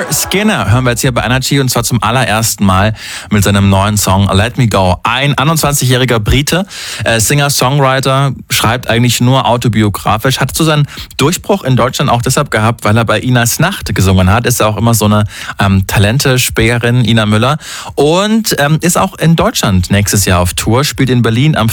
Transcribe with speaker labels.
Speaker 1: Skinner hören wir jetzt hier bei Energy, und zwar zum allerersten Mal mit seinem neuen Song Let Me Go. Ein 21-jähriger Brite, Singer-Songwriter, schreibt eigentlich nur autobiografisch, hat so seinen Durchbruch in Deutschland auch deshalb gehabt, weil er bei Inas Nacht gesungen hat. Ist ja auch immer so eine Talentespäherin, Ina Müller, und ist auch in Deutschland nächstes Jahr auf Tour, spielt in Berlin am